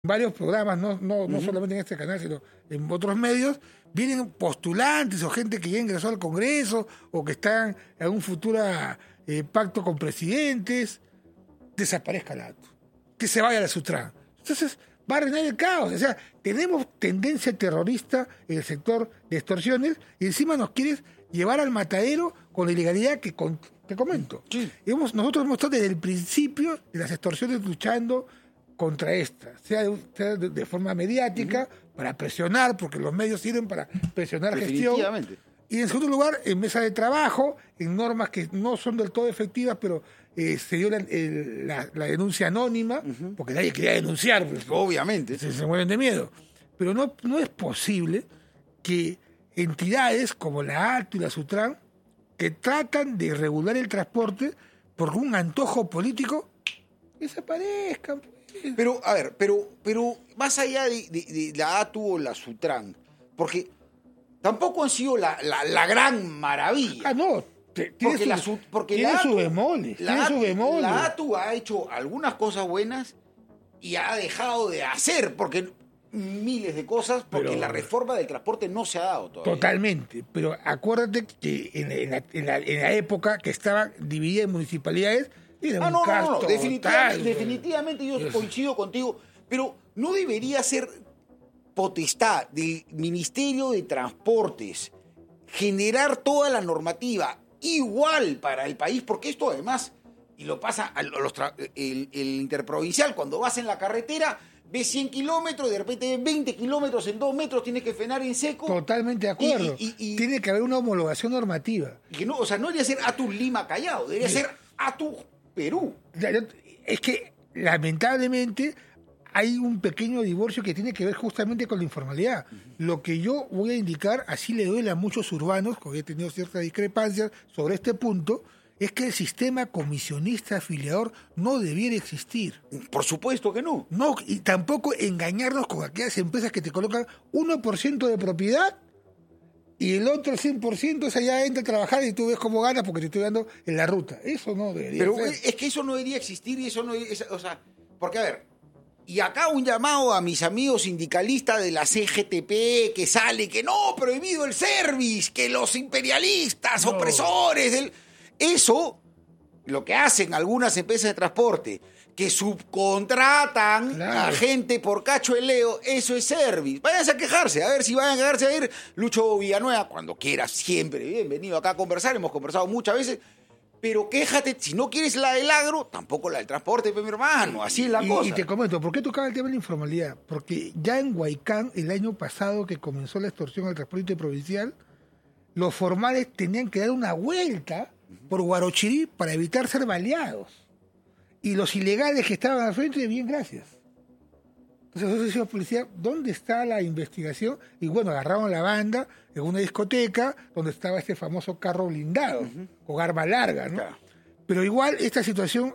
varios programas, no solamente en este canal, sino en otros medios, vienen postulantes o gente que ya ingresó al Congreso o que están en un futuro pacto con presidentes, desaparezca la ATU, que se vaya a la Sutran. Entonces va a reinar el caos. O sea, tenemos tendencia terrorista en el sector de extorsiones y encima nos quieres llevar al matadero con la ilegalidad que te comento. Sí. Nosotros hemos estado desde el principio de las extorsiones luchando contra estas, sea de forma mediática, para presionar, porque los medios sirven para presionar gestión. Y en segundo lugar, en mesa de trabajo, en normas que no son del todo efectivas, pero se dio la denuncia anónima, porque nadie quería denunciar. Pues, obviamente. Se mueren de miedo. Pero no es posible que entidades como la ATU y la Sutran, que tratan de regular el transporte por un antojo político, desaparezcan. Pero, a ver, pero más allá de la ATU o la Sutran, porque tampoco han sido la gran maravilla. Ah, no. Tiene sus bemoles. La ATU ha hecho algunas cosas buenas y ha dejado de hacer miles de cosas, porque la reforma del transporte no se ha dado todavía. Totalmente. Pero acuérdate que en la época que estaba dividida en municipalidades, era un caos total. Definitivamente yo coincido contigo, pero no debería ser potestad del Ministerio de Transportes generar toda la normativa igual para el país, porque esto además, y lo pasa el interprovincial, cuando vas en la carretera, ves 100 kilómetros, de repente ves 20 kilómetros en 2 metros, tienes que frenar en seco. Totalmente de acuerdo. Tiene que haber una homologación normativa. Y que no debería ser ATU Lima Callao, debería ser ATU Perú. Es que, lamentablemente, hay un pequeño divorcio que tiene que ver justamente con la informalidad. Lo que yo voy a indicar, así le duele a muchos urbanos, porque he tenido ciertas discrepancias sobre este punto, es que el sistema comisionista afiliador no debiera existir. Por supuesto que no. No, y tampoco engañarnos con aquellas empresas que te colocan 1% de propiedad y el otro 100% es allá, entra a trabajar y tú ves cómo ganas porque te estoy dando en la ruta. Eso no debería ser. Pero es que eso no debería existir y eso no debería, o sea, porque a ver, y acá un llamado a mis amigos sindicalistas de la CGTP que sale que no, prohibido el service, que los imperialistas, opresores, eso, lo que hacen algunas empresas de transporte, que subcontratan a gente por cacho de leo, eso es service. Váyanse a quejarse, a ver si van a quejarse a ir. Lucho Villanueva, cuando quieras, siempre bienvenido acá a conversar, hemos conversado muchas veces, pero quéjate, si no quieres la del agro, tampoco la del transporte, mi hermano, así es la cosa. Y te comento, ¿por qué tocaba el tema de la informalidad? Porque ya en Huaycán, el año pasado que comenzó la extorsión al transporte provincial, los formales tenían que dar una vuelta por Guarochirí para evitar ser baleados. Y los ilegales que estaban al frente, bien, gracias. Entonces nosotros decimos, policía, ¿dónde está la investigación? Y bueno, agarraron la banda en una discoteca donde estaba este famoso carro blindado, con arma larga, ¿no? Claro. Pero igual esta situación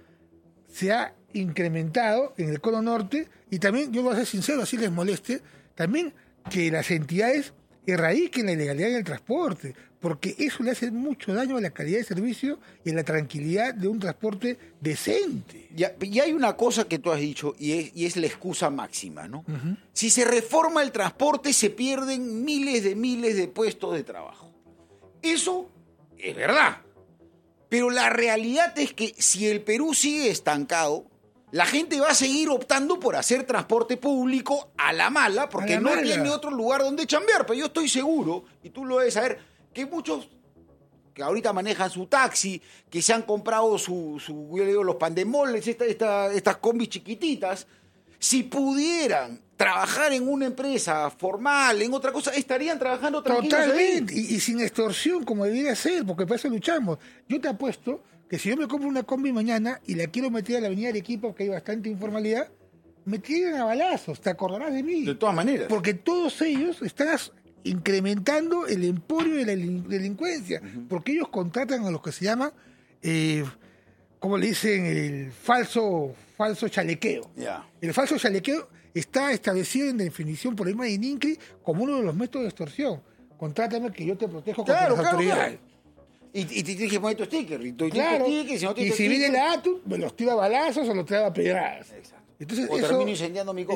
se ha incrementado en el Cono Norte y también, yo voy a ser sincero, así les moleste, también que las entidades erradiquen la ilegalidad en el transporte, porque eso le hace mucho daño a la calidad de servicio y a la tranquilidad de un transporte decente. Y hay una cosa que tú has dicho, y es la excusa máxima, ¿no? Si se reforma el transporte, se pierden miles de puestos de trabajo. Eso es verdad. Pero la realidad es que si el Perú sigue estancado, la gente va a seguir optando por hacer transporte público a la mala, porque no tiene otro lugar donde chambear. Pero yo estoy seguro, y tú lo debes saber, que muchos que ahorita manejan su taxi, que se han comprado yo le digo, los pandemoles, estas combis chiquititas, si pudieran trabajar en una empresa formal, en otra cosa, estarían trabajando tranquilos. Totalmente, y sin extorsión, como debería ser, porque para eso luchamos. Yo te apuesto que si yo me compro una combi mañana y la quiero meter a la avenida Arequipa, porque hay bastante informalidad, me tiran a balazos, te acordarás de mí. De todas maneras. Porque todos ellos están incrementando el emporio de la delincuencia, porque ellos contratan a los que se llaman, ¿cómo le dicen? El falso chalequeo. El falso chalequeo está establecido en definición por el mismo de ININCRI como uno de los métodos de extorsión. Contrátame que yo te protejo contra las autoridades. Claro. Y te tienes que poner tu sticker. Y si viene la ATU, me los tira a balazos o los tira a pedradas. Exacto. Entonces, o eso, termino incendiando mi coche.